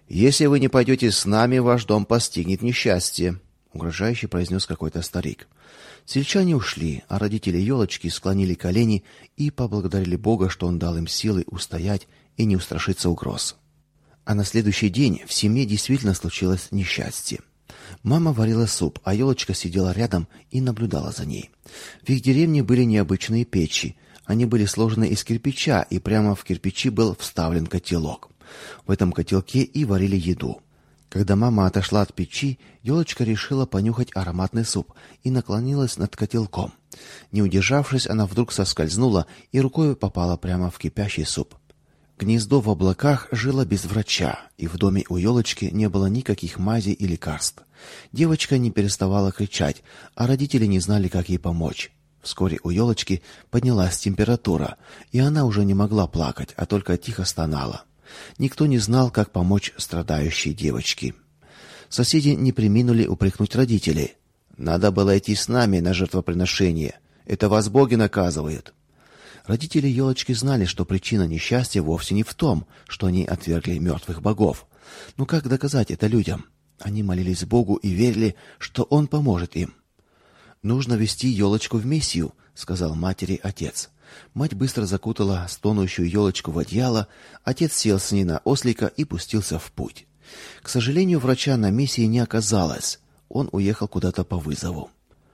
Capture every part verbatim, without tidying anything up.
«Если вы не пойдете с нами, ваш дом постигнет несчастье», — угрожающе произнес какой-то старик. Сельчане ушли, а родители елочки склонили колени и поблагодарили Бога, что он дал им силы устоять и не устрашиться угроз. А на следующий день в семье действительно случилось несчастье. Мама варила суп, а елочка сидела рядом и наблюдала за ней. В их деревне были необычные печи. Они были сложены из кирпича, и прямо в кирпичи был вставлен котелок. В этом котелке и варили еду. Когда мама отошла от печи, елочка решила понюхать ароматный суп и наклонилась над котелком. Не удержавшись, она вдруг соскользнула и рукой попала прямо в кипящий суп. Гнездо в облаках жило без врача, и в доме у елочки не было никаких мазей и лекарств. Девочка не переставала кричать, а родители не знали, как ей помочь. Вскоре у елочки поднялась температура, и она уже не могла плакать, а только тихо стонала. Никто не знал, как помочь страдающей девочке. Соседи не преминули упрекнуть родителей. «Надо было идти с нами на жертвоприношение. Это вас боги наказывают». Родители елочки знали, что причина несчастья вовсе не в том, что они отвергли мертвых богов. Но как доказать это людям? Они молились Богу и верили, что Он поможет им. «Нужно вести елочку в миссию», — сказал матери отец. Мать быстро закутала стонущую елочку в одеяло, отец сел с ней на ослика и пустился в путь. К сожалению, врача на миссии не оказалось. Он уехал куда-то по вызову.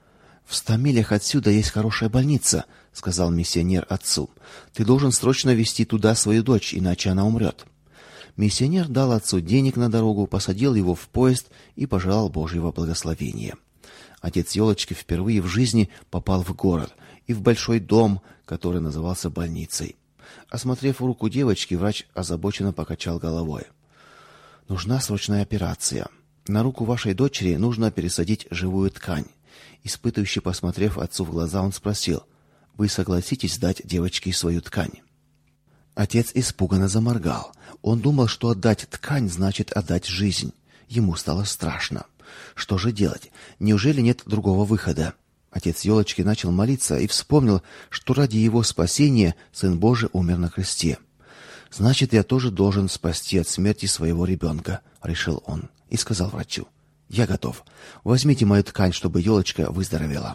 «В ста милях отсюда есть хорошая больница», — сказал миссионер отцу. «Ты должен срочно везти туда свою дочь, иначе она умрет». Миссионер дал отцу денег на дорогу, посадил его в поезд и пожелал Божьего благословения. Отец елочки впервые в жизни попал в город и в большой дом, который назывался больницей. Осмотрев руку девочки, врач озабоченно покачал головой. «Нужна срочная операция. На руку вашей дочери нужно пересадить живую ткань». Испытывающе посмотрев отцу в глаза, он спросил: «Вы согласитесь дать девочке свою ткань?» Отец испуганно заморгал. Он думал, что отдать ткань значит отдать жизнь. Ему стало страшно. Что же делать? Неужели нет другого выхода? Отец елочки начал молиться и вспомнил, что ради его спасения Сын Божий умер на кресте. «Значит, я тоже должен спасти от смерти своего ребенка», — решил он и сказал врачу: «Я готов. Возьмите мою ткань, чтобы елочка выздоровела».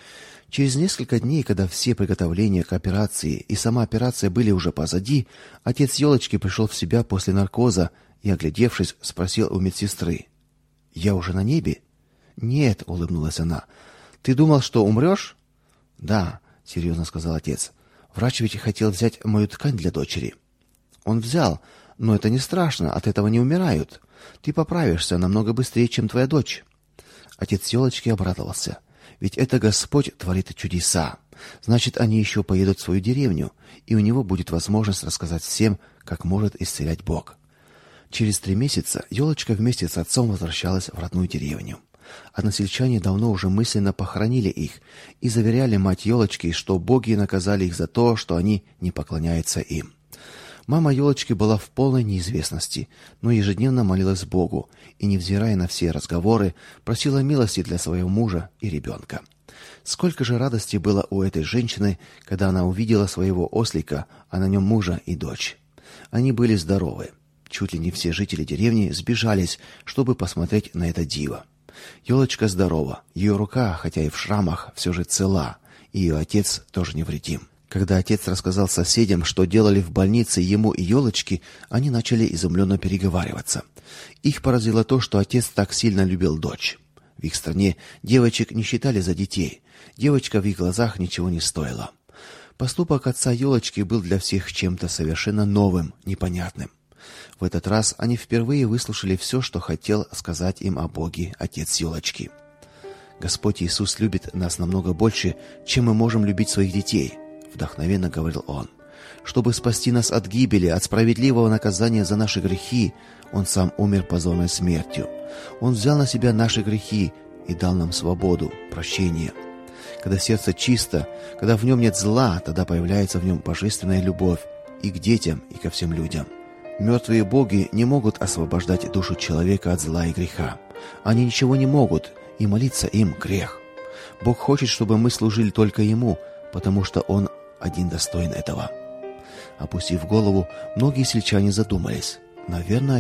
Через несколько дней, когда все приготовления к операции и сама операция были уже позади, отец елочки пришел в себя после наркоза и, оглядевшись, спросил у медсестры: «Я уже на небе?» «Нет», — улыбнулась она. «Ты думал, что умрешь?» «Да», — серьезно сказал отец. «Врач ведь хотел взять мою ткань для дочери». «Он взял, но это не страшно, от этого не умирают. Ты поправишься намного быстрее, чем твоя дочь». Отец елочки обрадовался. Ведь это Господь творит чудеса. Значит, они еще поедут в свою деревню, и у него будет возможность рассказать всем, как может исцелять Бог. Через три месяца елочка вместе с отцом возвращалась в родную деревню. Односельчане давно уже мысленно похоронили их и заверяли мать елочки, что боги наказали их за то, что они не поклоняются им. Мама елочки была в полной неизвестности, но ежедневно молилась Богу и, невзирая на все разговоры, просила милости для своего мужа и ребенка. Сколько же радости было у этой женщины, когда она увидела своего ослика, а на нем мужа и дочь. Они были здоровы. Чуть ли не все жители деревни сбежались, чтобы посмотреть на это диво. Елочка здорова, ее рука, хотя и в шрамах, все же цела, и ее отец тоже невредим. Когда отец рассказал соседям, что делали в больнице ему и елочке, они начали изумленно переговариваться. Их поразило то, что отец так сильно любил дочь. В их стране девочек не считали за детей. Девочка в их глазах ничего не стоила. Поступок отца елочки был для всех чем-то совершенно новым, непонятным. В этот раз они впервые выслушали все, что хотел сказать им о Боге отец елочки. «Господь Иисус любит нас намного больше, чем мы можем любить своих детей», — вдохновенно говорил он. «Чтобы спасти нас от гибели, от справедливого наказания за наши грехи, Он сам умер позорной смертью. Он взял на себя наши грехи и дал нам свободу, прощение. Когда сердце чисто, когда в нем нет зла, тогда появляется в нем божественная любовь и к детям, и ко всем людям. Мертвые боги не могут освобождать душу человека от зла и греха. Они ничего не могут, и молиться им грех. Бог хочет, чтобы мы служили только Ему, потому что Он один достоин этого». Опустив голову, многие сельчане задумались. Наверное,